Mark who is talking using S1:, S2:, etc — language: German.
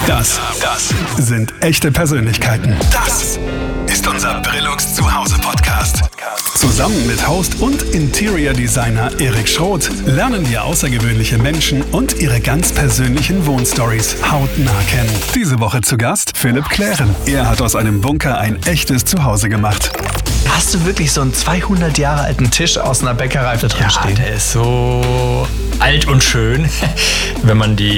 S1: Das sind echte Persönlichkeiten. Das ist unser Brillux Zuhause-Podcast. Zusammen mit Host und Interior Designer Erik Schroth lernen wir außergewöhnliche Menschen und ihre ganz persönlichen Wohnstories hautnah kennen. Diese Woche zu Gast Philipp Klären. Er hat aus einem Bunker ein echtes Zuhause gemacht.
S2: Hast du wirklich so einen 200 Jahre alten Tisch aus einer Bäckerei da drin stehen?
S3: Der ist so alt und schön. Wenn man die